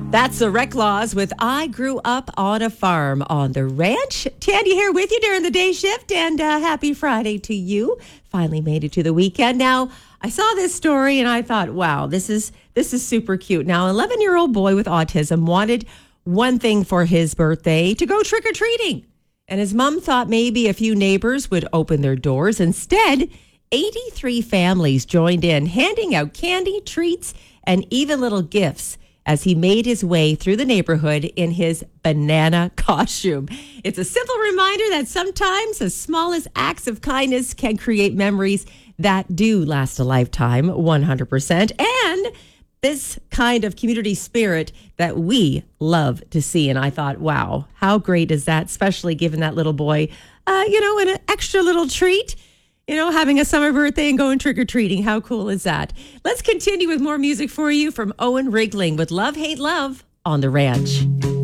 That's the Reclaws with I Grew Up on a Farm on the Ranch. Tandy here with you during the day shift, and happy Friday to you. Finally made it to the weekend. Now, I saw this story and I thought, wow, this is super cute. Now, 11-year-old boy with autism wanted one thing for his birthday, to go trick-or-treating. And his mom thought maybe a few neighbors would open their doors. Instead, 83 families joined in, handing out candy, treats, and even little gifts as he made his way through the neighborhood in his banana costume. It's a simple reminder that sometimes the smallest acts of kindness can create memories that do last a lifetime, 100%. And this kind of community spirit that we love to see. And I thought, wow, how great is that, especially given that little boy, an extra little treat. Having a summer birthday and going trick-or-treating. How cool is that? Let's continue with more music for you from Owen Rigling with Love, Hate, Love on the Ranch.